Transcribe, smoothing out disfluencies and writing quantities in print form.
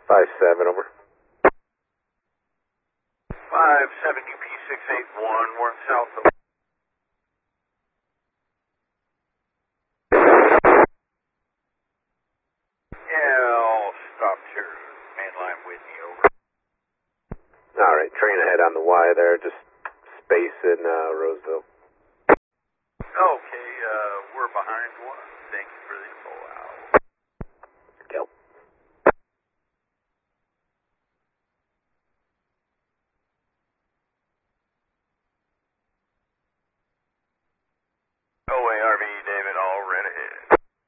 5-7, over. 5-7 UP681, we're south of... Yeah, I'll stop here. Mainline Whitney, over. Alright, train ahead on the Y there, just space in Roseville. Okay, we're behind one. Thank you for the info. Out. Go. OARV